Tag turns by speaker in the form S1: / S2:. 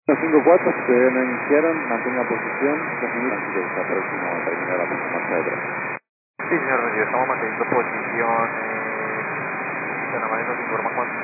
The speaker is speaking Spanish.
S1: 5-4, si todavía no iniciaron, mantenga posición, 2 minutos antes de que está próximo a terminar la pista marcha detrás.
S2: Sí, señor, estamos manteniendo posición. San Américo nos informa cuando